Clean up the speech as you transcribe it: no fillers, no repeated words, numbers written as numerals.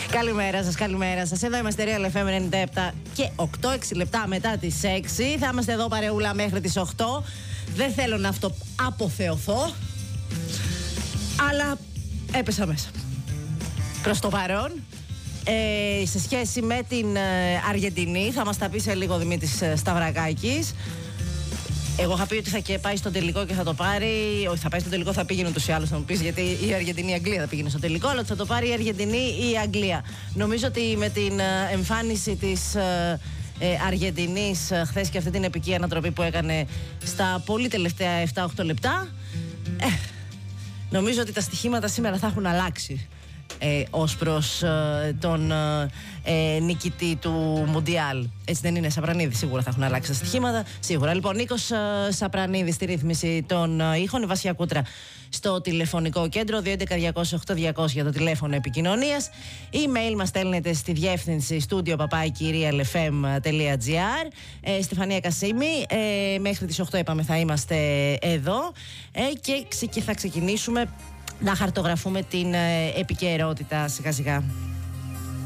Καλημέρα σας, καλημέρα σας. Εδώ είμαστε Real FM 97 και 8, 6 λεπτά μετά τις 6. Θα είμαστε εδώ παρεούλα μέχρι τις 8. Δεν θέλω να αποθεωθώ, αλλά έπεσα μέσα. Προς το παρόν, σε σχέση με την Αργεντινή, θα μας τα πει σε λίγο ο Δημήτρης Σταυρακάκης. Εγώ είχα πει ότι θα και πάει στον τελικό και θα το πάρει. Όχι, θα πάει στον τελικό, θα πήγαινε ούτως ή άλλως, θα μου πεις, γιατί η Αργεντινή η Αγγλία θα πήγαινε στο τελικό, αλλά ότι θα το πάρει η Αργεντινή ή η Αγγλία. Νομίζω ότι με την εμφάνιση της Αργεντινής χθες και αυτή την επική ανατροπή που έκανε στα πολύ τελευταία 7-8 λεπτά, νομίζω ότι τα στοιχήματα σήμερα θα έχουν αλλάξει ως προς τον νικητή του Μουντιάλ. Έτσι δεν είναι, Σαπρανίδη? Σίγουρα θα έχουν αλλάξει τα στοιχήματα. Σίγουρα. Λοιπόν, Νίκος Σαπρανίδης στη ρύθμιση των ήχων, η Βασιά Κούτρα στο τηλεφωνικό κέντρο, 211-200-8200 για το τηλέφωνο επικοινωνίας. Email μας στέλνετε στη διεύθυνση studio@realfm.gr. Στεφανία Κασίμη, μέχρι τις 8 είπαμε θα είμαστε εδώ και θα ξεκινήσουμε να χαρτογραφούμε την επικαιρότητα σιγά σιγά.